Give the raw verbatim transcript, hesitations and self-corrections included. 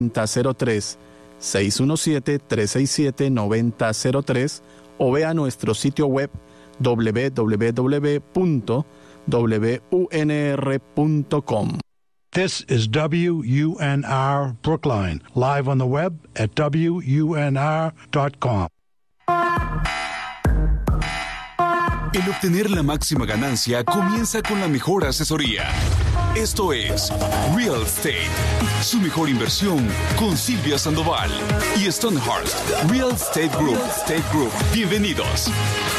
cero tres, seis uno siete, tres seis siete, nueve cero cero tres o vea nuestro sitio web doble u doble u doble u punto w u n r punto com. This is W U N R Brookline, live on the web at W U N R dot com. El obtener la máxima ganancia comienza con la mejor asesoría. Esto es Real Estate, su mejor inversión con Silvia Sandoval y Stonehurst Real Estate Group. Real Estate Group. Bienvenidos.